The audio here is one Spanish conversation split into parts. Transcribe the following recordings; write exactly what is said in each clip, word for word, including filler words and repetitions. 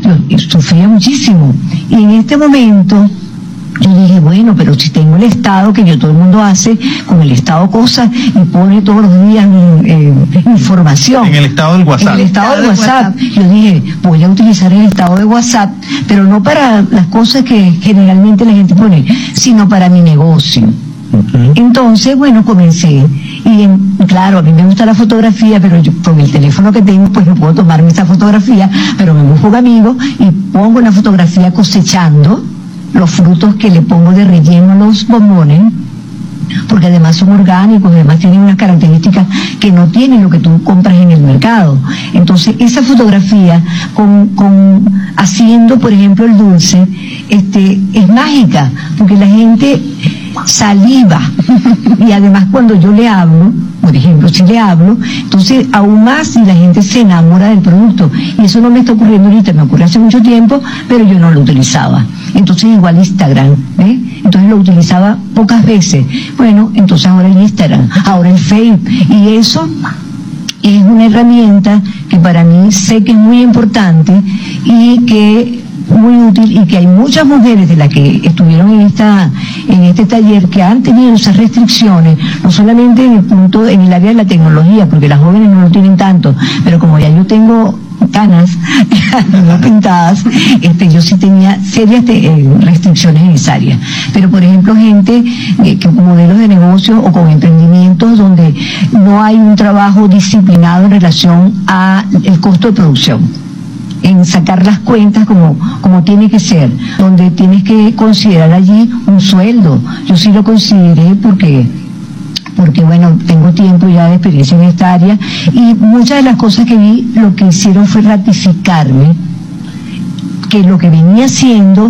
yo sufría muchísimo. Y en este momento yo dije, bueno, pero si tengo el estado que yo todo el mundo hace, con el estado cosas, y pone todos los días eh, información. En el estado del WhatsApp. En el estado del WhatsApp. Yo dije, voy a utilizar el estado de WhatsApp, pero no para las cosas que generalmente la gente pone, sino para mi negocio. Uh-huh. Entonces, bueno, comencé. Y en, claro, a mí me gusta la fotografía, pero yo con el teléfono que tengo, pues no puedo tomarme esa fotografía, pero me busco un amigo y pongo una fotografía cosechando los frutos que le pongo de relleno a los bombones, porque además son orgánicos, además tienen unas características que no tienen lo que tú compras en el mercado. Entonces esa fotografía con, con haciendo por ejemplo el dulce, este, es mágica, porque la gente saliva, y además cuando yo le hablo, por ejemplo, si le hablo, entonces aún más y la gente se enamora del producto, y eso no me está ocurriendo ahorita, me ocurrió hace mucho tiempo, pero yo no lo utilizaba. Entonces igual Instagram, ¿eh? Entonces lo utilizaba pocas veces. Bueno, entonces ahora el Instagram, ahora el Facebook, y eso es una herramienta que para mí sé que es muy importante y que muy útil, y que hay muchas mujeres de las que estuvieron en esta en este taller que han tenido esas restricciones, no solamente en el punto en el área de la tecnología, porque las jóvenes no lo tienen tanto, pero como ya yo tengo canas no pintadas, este, yo sí tenía serias de, eh, restricciones en esa área. Pero por ejemplo gente eh, que con modelos de negocio o con emprendimientos donde no hay un trabajo disciplinado en relación a el costo de producción, en sacar las cuentas como, como tiene que ser, donde tienes que considerar allí un sueldo. Yo sí lo consideré porque porque bueno, tengo tiempo ya de experiencia en esta área, y muchas de las cosas que vi lo que hicieron fue ratificarme que lo que venía haciendo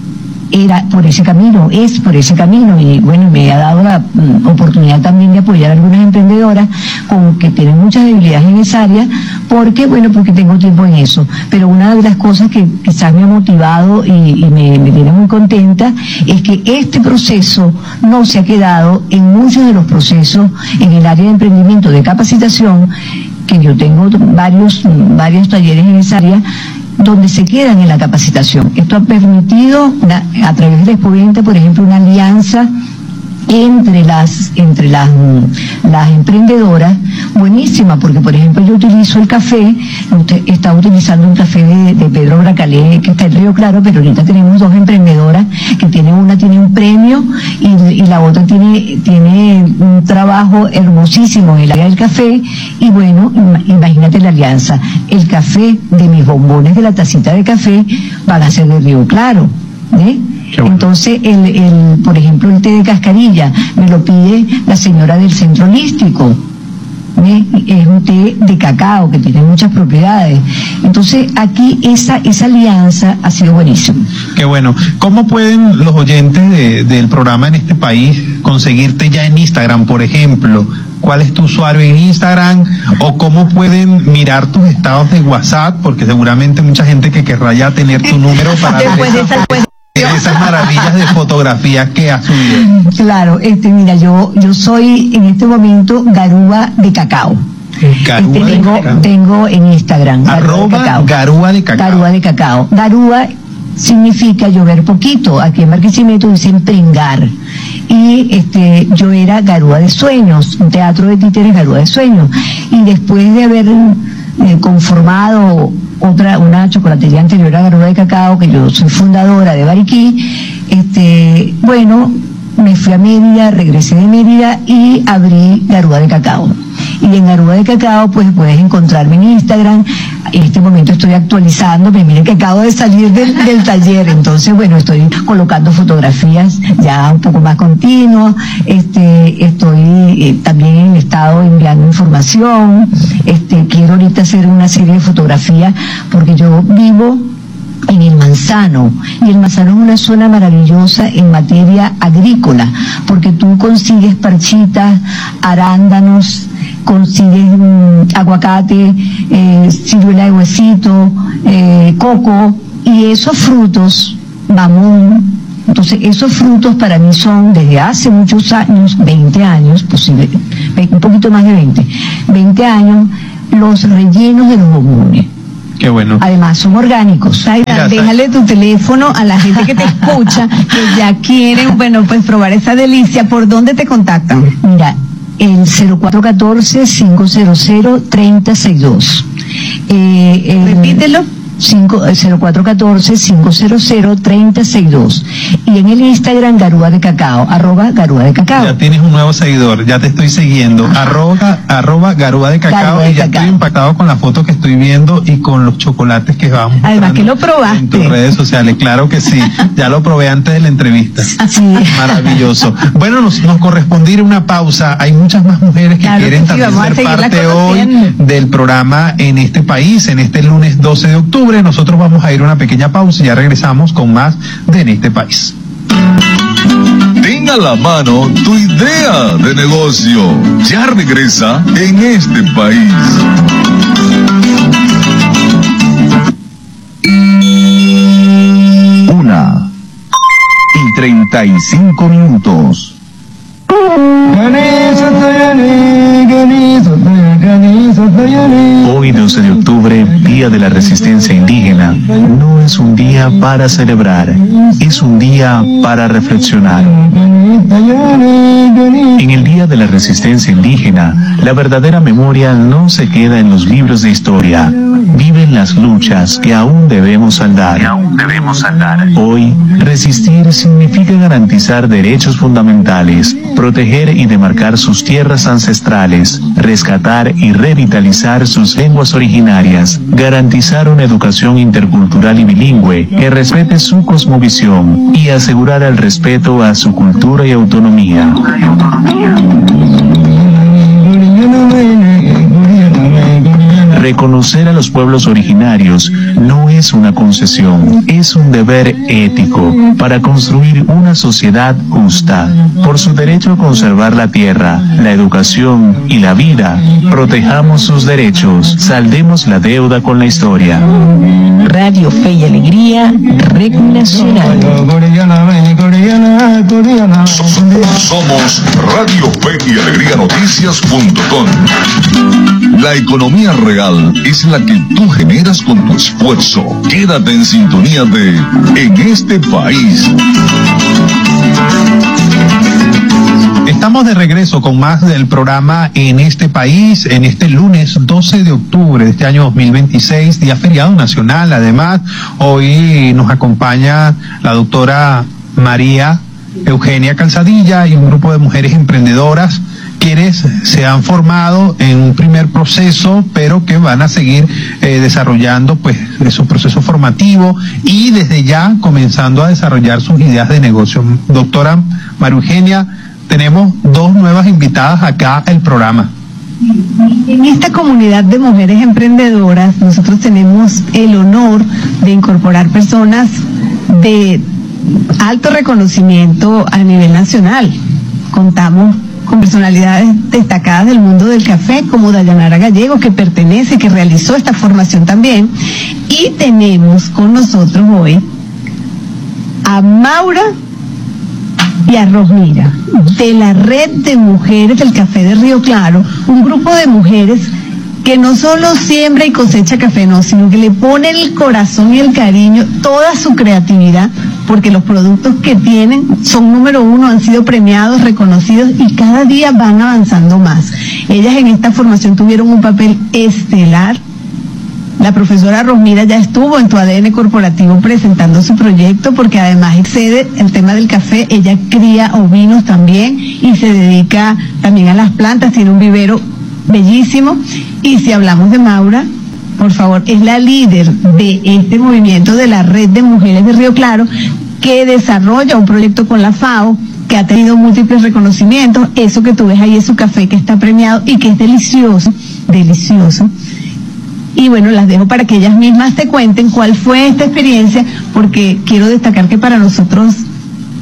era por ese camino, es por ese camino, y bueno, me ha dado la mm, oportunidad también de apoyar a algunas emprendedoras con que tienen muchas debilidades en esa área, porque bueno, porque tengo tiempo en eso. Pero una de las cosas que quizás me ha motivado y, y me, me tiene muy contenta es que este proceso no se ha quedado en muchos de los procesos en el área de emprendimiento, de capacitación, que yo tengo varios, varios talleres en esa área, donde se quedan en la capacitación. Esto ha permitido, una, a través del Expo veinte, por ejemplo, una alianza entre las entre las, las emprendedoras, buenísima, porque por ejemplo yo utilizo el café, usted está utilizando un café de, de Pedro Bracalé, que está en Río Claro, pero ahorita tenemos dos emprendedoras, que tiene una tiene un premio y, y la otra tiene tiene un trabajo hermosísimo en el área del café, y bueno, imagínate la alianza, el café de mis bombones de la tacita de café van a ser de Río Claro, ¿eh? Bueno. Entonces, el, el, por ejemplo, el té de cascarilla me lo pide la señora del centro holístico. ¿Eh? Es un té de cacao que tiene muchas propiedades. Entonces, aquí esa esa alianza ha sido buenísima. Qué bueno. ¿Cómo pueden los oyentes de, del programa en este país conseguirte ya en Instagram, por ejemplo? ¿Cuál es tu usuario en Instagram? ¿O cómo pueden mirar tus estados de WhatsApp? Porque seguramente mucha gente que querrá ya tener tu número para Después ver de esa, pues, esas maravillas de fotografías que has subido. Claro, este, mira, yo yo soy en este momento Garúa de Cacao. Garúa este, de tengo, Cacao. tengo en Instagram. Arroba Garúa de Cacao. Garúa de Cacao. Garúa significa llover poquito. Aquí en Barquisimeto dicen pringar. Y este, yo era Garúa de Sueños, un teatro de títeres Garúa de Sueños. Y después de haber eh, conformado otra, una chocolatería anterior a Garúa de Cacao, que yo soy fundadora de Bariquí, este, bueno, me fui a Mérida, regresé de Mérida y abrí Garúa de Cacao. Y en Garúa de Cacao, pues puedes encontrarme en Instagram. En este momento estoy actualizándome, miren que acabo de salir del, del taller, entonces bueno, estoy colocando fotografías ya un poco más continuas, este, estoy eh, también en el estado enviando información, este, quiero ahorita hacer una serie de fotografías porque yo vivo en el Manzano, y el Manzano es una zona maravillosa en materia agrícola, porque tú consigues parchitas, arándanos, consigues mmm, aguacate, eh, ciruela de huesito, eh, coco, y esos frutos, mamón. Entonces esos frutos para mí son desde hace muchos años, veinte años, posible, un poquito más de veinte, veinte años, los rellenos de los bombones. Qué bueno. Además, son orgánicos. Zaida, déjale tu teléfono a la gente que te escucha, que ya quieren, bueno, pues probar esa delicia. ¿Por dónde te contactan? Mira, el cero cuatro uno cuatro, cinco cero cero, tres cero seis dos. Eh, eh, Repítelo. cero cuatro uno cuatro, cinco cero cero, tres cero seis dos. Y en el Instagram, Garúa de Cacao, arroba Garúa de Cacao. Ya tienes un nuevo seguidor, ya te estoy siguiendo, arroba, arroba Garúa de Cacao, Garúa de y ya Cacao. estoy impactado con la foto que estoy viendo y con los chocolates que vamos. Además que lo probaste. En tus redes sociales, claro que sí, ya lo probé antes de la entrevista. Sí. Maravilloso. Bueno, nos, nos corresponde una pausa, hay muchas más mujeres que Claro quieren que sí, también vamos a ser seguirla parte hoy conociendo. del programa en este país, en este lunes doce de octubre. Nosotros vamos a ir a una pequeña pausa y ya regresamos con más de En este país. Ten a la mano tu idea de negocio. Ya regresa En este país. Una y treinta y cinco minutos. Hoy, doce de octubre, Día de la Resistencia Indígena, no es un día para celebrar, es un día para reflexionar. En el Día de la Resistencia Indígena, la verdadera memoria no se queda en los libros de historia, viven las luchas que aún debemos saldar. Hoy, resistir significa garantizar derechos fundamentales, proteger y demarcar sus tierras ancestrales, rescatar y revitalizar sus lenguas originarias, garantizar una educación intercultural y bilingüe que respete su cosmovisión y asegurar el respeto a su cultura y autonomía. Reconocer a los pueblos originarios no es una concesión, es un deber ético para construir una sociedad justa. Por su derecho a conservar la tierra, la educación y la vida, protejamos sus derechos, saldemos la deuda con la historia. Radio Fe y Alegría, Red Nacional. Somos Radio Fe y Alegría Noticias punto com. La economía real es la que tú generas con tu esfuerzo. Quédate en sintonía de En este país. Estamos de regreso con más del programa En este país, en este lunes doce de octubre de este año dos mil veintiséis, día feriado nacional. Además, hoy nos acompaña la doctora María Eugenia Calzadilla y un grupo de mujeres emprendedoras quienes se han formado en un primer proceso, pero que van a seguir eh, desarrollando pues su proceso formativo y desde ya comenzando a desarrollar sus ideas de negocio. Doctora María Eugenia, tenemos dos nuevas invitadas acá al programa. En esta comunidad de mujeres emprendedoras, nosotros tenemos el honor de incorporar personas de alto reconocimiento a nivel nacional. Contamos con personalidades destacadas del mundo del café, como Dayanara Gallego, que pertenece, que realizó esta formación también. Y tenemos con nosotros hoy a Maura y a Rosmira, de la Red de Mujeres del Café de Río Claro, un grupo de mujeres que no solo siembra y cosecha café, no, sino que le pone el corazón y el cariño, toda su creatividad, porque los productos que tienen son número uno, han sido premiados, reconocidos y cada día van avanzando más. Ellas en esta formación tuvieron un papel estelar. La profesora Rosmira ya estuvo en Tu A D N Corporativo presentando su proyecto, porque además excede el tema del café, ella cría ovinos también y se dedica también a las plantas, tiene un vivero bellísimo. Y si hablamos de Maura, por favor, es la líder de este movimiento de la Red de Mujeres de Río Claro, que desarrolla un proyecto con la FAO, que ha tenido múltiples reconocimientos. Eso que tú ves ahí es su café que está premiado y que es delicioso, delicioso. Y bueno, las dejo para que ellas mismas te cuenten cuál fue esta experiencia, porque quiero destacar que para nosotros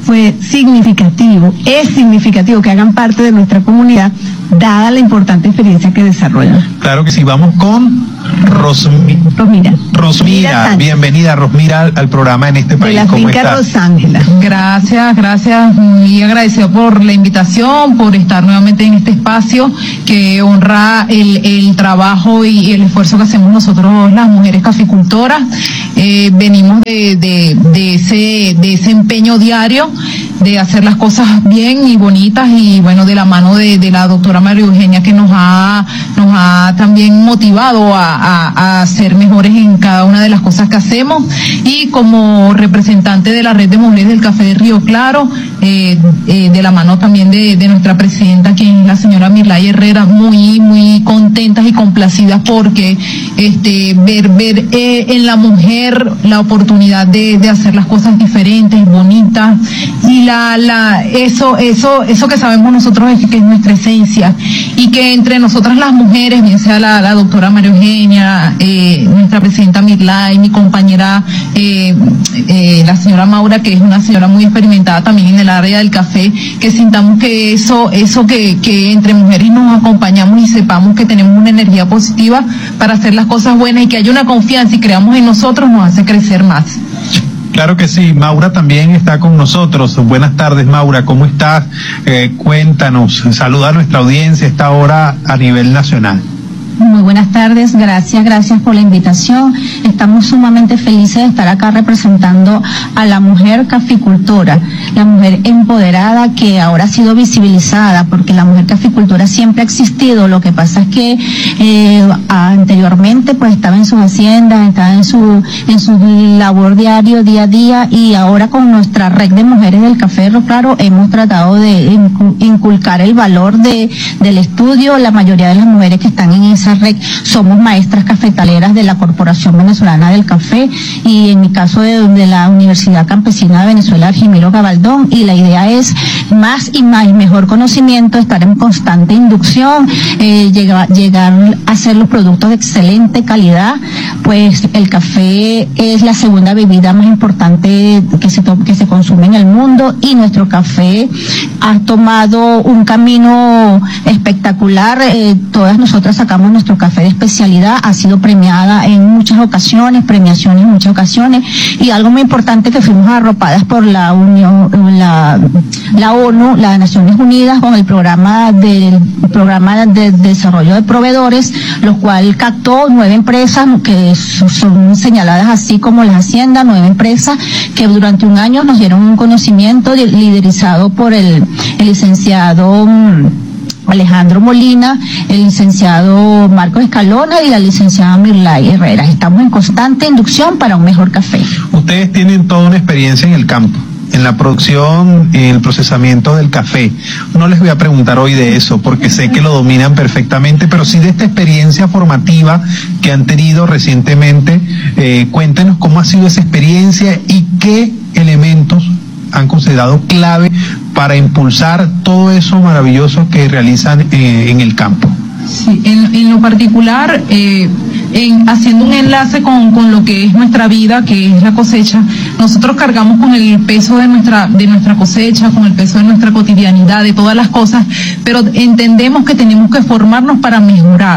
fue significativo, es significativo que hagan parte de nuestra comunidad, dada la importante experiencia que desarrollan. Claro que sí, vamos con Rosmi- Rosmira. Rosmira, bienvenida Rosmira al, al programa en este país. De la ¿Cómo finca estás? Rosángela. Gracias, gracias, muy agradecido por la invitación, por estar nuevamente en este espacio que honra el, el trabajo y el esfuerzo que hacemos nosotros las mujeres caficultoras. Eh, venimos de, de, de ese de ese empeño diario de hacer las cosas bien y bonitas, y bueno, de la mano de, de la doctora María Eugenia, que nos ha nos ha también motivado a, a, a ser mejores en cada una de las cosas que hacemos. Y como representante de la red de mujeres del café de Río Claro, eh, eh, de la mano también de, de nuestra presidenta, quien es la señora Mirlay Herrera, muy muy contentas y complacidas porque este ver ver eh, en la mujer la oportunidad de, de hacer las cosas diferentes, bonitas, y la la eso eso eso que sabemos nosotros es que es nuestra esencia, y que entre nosotras las mujeres, bien sea la, la doctora María Eugenia, eh, nuestra presidenta Mirlay, mi compañera eh, eh, la señora Maura, que es una señora muy experimentada también en el área del café, que sintamos que eso eso que, que entre mujeres nos acompañamos y sepamos que tenemos una energía positiva para hacer las cosas buenas, y que haya una confianza y creamos en nosotros, nos hace crecer más. Claro que sí, Maura también está con nosotros. Buenas tardes, Maura, ¿cómo estás? Eh, cuéntanos, saluda a nuestra audiencia a esta hora a nivel nacional. Muy buenas tardes, gracias, gracias por la invitación. Estamos sumamente felices de estar acá representando a la mujer caficultora, la mujer empoderada que ahora ha sido visibilizada, porque la mujer caficultora siempre ha existido. Lo que pasa es que eh, anteriormente pues estaba en sus haciendas, estaba en su en su labor diario, día a día, y ahora con nuestra red de mujeres del café de Río Claro hemos tratado de inculcar el valor de del estudio. La mayoría de las mujeres que están en esa red somos maestras cafetaleras de la Corporación Venezolana del Café, y en mi caso de, de la Universidad Campesina de Venezuela, Argimiro Gabaldón, y la idea es más y más y mejor conocimiento, estar en constante inducción, eh, llegar, llegar a hacer los productos de excelente calidad. Pues el café es la segunda bebida más importante que se, to- que se consume en el mundo, y nuestro café ha tomado un camino espectacular. Eh, todas nosotras sacamos nuestro café de especialidad, ha sido premiada en muchas ocasiones, premiaciones en muchas ocasiones, y algo muy importante, que fuimos arropadas por la Unión, la, la ONU, las Naciones Unidas, con el programa del programa de desarrollo de proveedores, lo cual captó nueve empresas que son señaladas así como las haciendas, nueve empresas que durante un año nos dieron un conocimiento liderizado por el, el licenciado Alejandro Molina, el licenciado Marcos Escalona y la licenciada Mirlay Herrera. Estamos en constante inducción para un mejor café. Ustedes tienen toda una experiencia en el campo, en la producción, en el procesamiento del café. No les voy a preguntar hoy de eso porque sé que lo dominan perfectamente, pero sí de esta experiencia formativa que han tenido recientemente. Eh, cuéntenos cómo ha sido esa experiencia y qué elementos han considerado clave para impulsar todo eso maravilloso que realizan eh, en el campo. Sí, en, en lo particular, eh, en, haciendo un enlace con, con lo que es nuestra vida, que es la cosecha, nosotros cargamos con el peso de nuestra, de nuestra cosecha, con el peso de nuestra cotidianidad, de todas las cosas, pero entendemos que tenemos que formarnos para mejorar.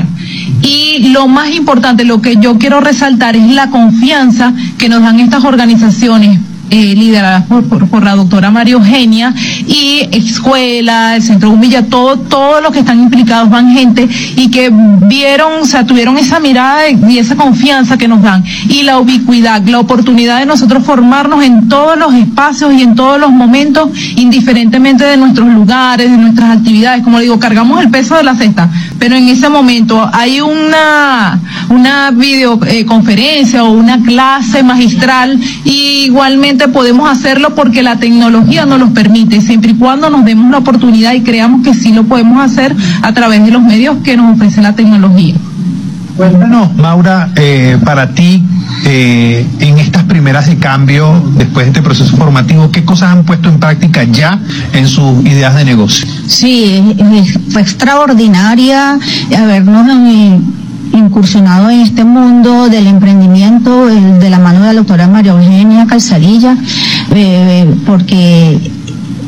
Y lo más importante, lo que yo quiero resaltar, es la confianza que nos dan estas organizaciones Eh, lideradas por, por, por la doctora María Eugenia, y escuela, el Centro Humilla, todo, todos los que están implicados, van gente y que vieron, o sea, tuvieron esa mirada y esa confianza que nos dan, y la ubicuidad, la oportunidad de nosotros formarnos en todos los espacios y en todos los momentos, indiferentemente de nuestros lugares, de nuestras actividades. Como digo, cargamos el peso de la cesta, pero en ese momento hay una, una videoconferencia o una clase magistral, y igualmente podemos hacerlo porque la tecnología nos lo permite, siempre y cuando nos demos la oportunidad y creamos que sí lo podemos hacer a través de los medios que nos ofrece la tecnología. Cuéntanos, Maura, eh, para ti, eh, en estas primeras de cambio, después de este proceso formativo, ¿qué cosas han puesto en práctica ya en sus ideas de negocio? Sí, fue extraordinaria habernos incursionado en este mundo del emprendimiento, el, de la mano de la doctora María Eugenia Calzadilla, eh, porque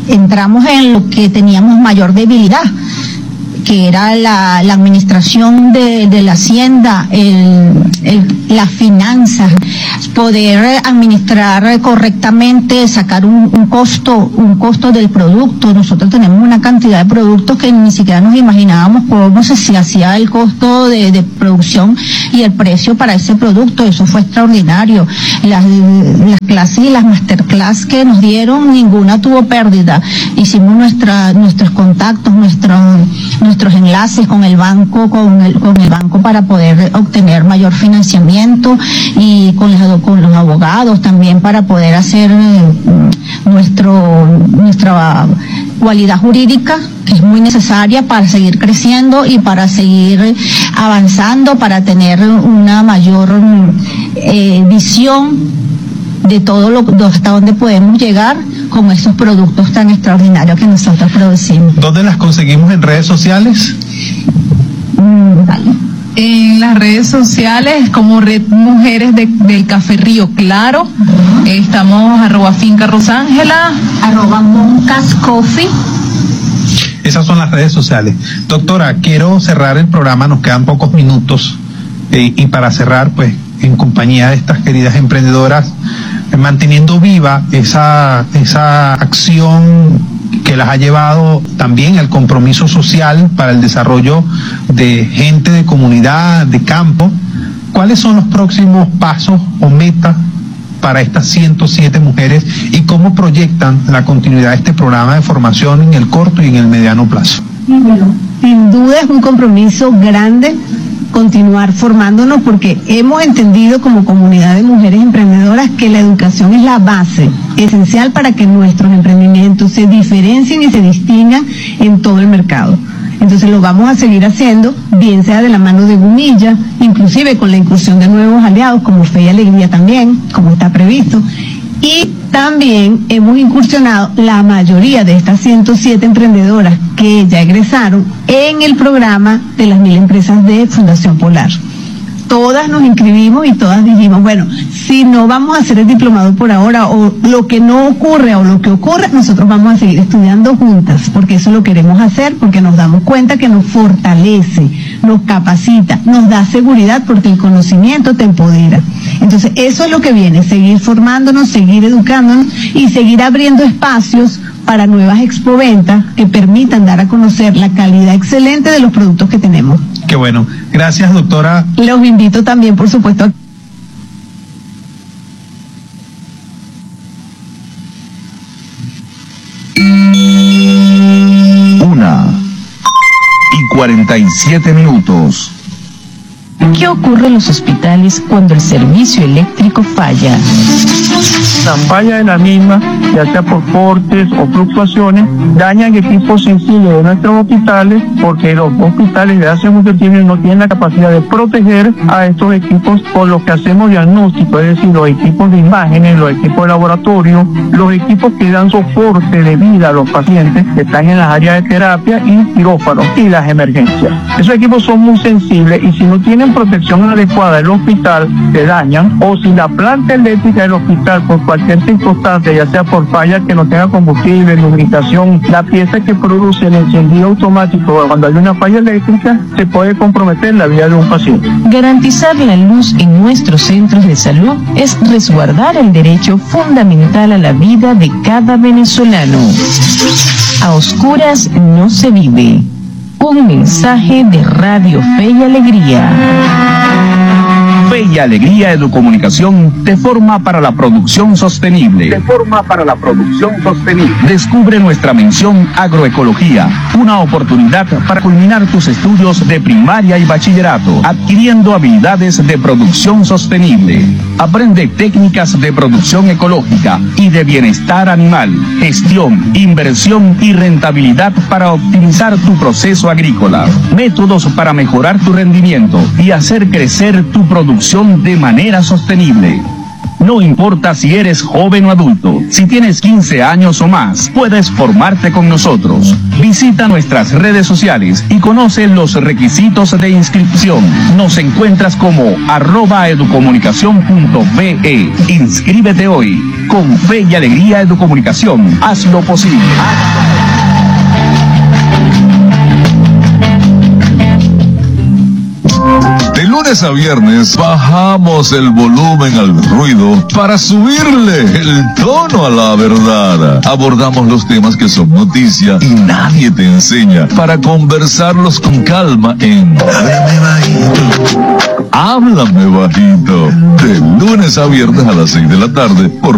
entramos en lo que teníamos mayor debilidad, que era la, la administración de, de la hacienda, el, el, las finanzas, poder administrar correctamente, sacar un, un costo, un costo del producto. Nosotros tenemos una cantidad de productos que ni siquiera nos imaginábamos cómo se, se hacía el costo de, de producción y el precio para ese producto. Eso fue extraordinario. Las, las clases y las masterclass que nos dieron, ninguna tuvo pérdida. Hicimos nuestra, nuestros contactos, nuestros, nuestros enlaces con el banco, con el, con el banco para poder obtener mayor financiamiento, y con, las, con los abogados también para poder hacer nuestro, nuestra cualidad jurídica, que es muy necesaria para seguir creciendo y para seguir avanzando, para tener una mayor eh, visión de todo lo, hasta dónde podemos llegar con estos productos tan extraordinarios que nosotros producimos. ¿Dónde las conseguimos en redes sociales? Mm, vale. En las redes sociales como Red Mujeres de, del Café Río Claro, eh, estamos arroba Finca Rosángela, arroba Moncas Coffee. Esas son las redes sociales. Doctora, quiero cerrar el programa, nos quedan pocos minutos, eh, y para cerrar, pues, en compañía de estas queridas emprendedoras, eh, manteniendo viva esa, esa acción que las ha llevado también al compromiso social para el desarrollo de gente de comunidad, de campo. ¿Cuáles son los próximos pasos o metas para estas ciento siete mujeres y cómo proyectan la continuidad de este programa de formación en el corto y en el mediano plazo? Bueno, sin duda es un compromiso grande continuar formándonos, porque hemos entendido como comunidad de mujeres emprendedoras que la educación es la base esencial para que nuestros emprendimientos se diferencien y se distingan en todo el mercado. Entonces lo vamos a seguir haciendo, bien sea de la mano de Gumilla, inclusive con la inclusión de nuevos aliados como Fe y Alegría también, como está previsto. Y también hemos incursionado la mayoría de estas ciento siete emprendedoras que ya egresaron en el programa de las mil empresas de Fundación Polar. Todas nos inscribimos y todas dijimos, bueno, si no vamos a hacer el diplomado por ahora, o lo que no ocurre o lo que ocurre, nosotros vamos a seguir estudiando juntas, porque eso lo queremos hacer, porque nos damos cuenta que nos fortalece, nos capacita, nos da seguridad, porque el conocimiento te empodera. Entonces, eso es lo que viene, seguir formándonos, seguir educándonos y seguir abriendo espacios para nuevas expoventas que permitan dar a conocer la calidad excelente de los productos que tenemos. Qué bueno. Gracias, doctora. Los invito también, por supuesto, a... Una y cuarenta y siete minutos. ¿Qué ocurre en los hospitales cuando el servicio eléctrico falla? La falla de la misma, ya sea por cortes o fluctuaciones, dañan equipos sensibles de nuestros hospitales, porque los hospitales de hace mucho tiempo no tienen la capacidad de proteger a estos equipos, por lo que hacemos diagnóstico, es decir, los equipos de imágenes, los equipos de laboratorio, los equipos que dan soporte de vida a los pacientes que están en las áreas de terapia y quirófanos y las emergencias. Esos equipos son muy sensibles y si no tienen protección adecuada del hospital, se dañan, o si la planta eléctrica del hospital por cualquier circunstancia, ya sea por falla que no tenga combustible, lubricación, la pieza que produce el encendido automático cuando hay una falla eléctrica, se puede comprometer la vida de un paciente. Garantizar la luz en nuestros centros de salud es resguardar el derecho fundamental a la vida de cada venezolano. A oscuras no se vive. Un mensaje de Radio Fe y Alegría. Fe y Alegría Educomunicación te forma para la producción sostenible. Te forma para la producción sostenible. Descubre nuestra mención Agroecología, una oportunidad para culminar tus estudios de primaria y bachillerato, adquiriendo habilidades de producción sostenible. Aprende técnicas de producción ecológica y de bienestar animal, gestión, inversión y rentabilidad para optimizar tu proceso agrícola. Métodos para mejorar tu rendimiento y hacer crecer tu producción de manera sostenible. No importa si eres joven o adulto, si tienes quince años o más, puedes formarte con nosotros. Visita nuestras redes sociales y conoce los requisitos de inscripción. Nos encuentras como arroba educomunicación punto be. Inscríbete hoy. Con Fe y Alegría Educomunicación. Haz lo posible. De lunes a viernes bajamos el volumen al ruido para subirle el tono a la verdad. Abordamos los temas que son noticia y nadie te enseña para conversarlos con calma en Háblame Bajito. Háblame Bajito. De lunes a viernes a las seis de la tarde por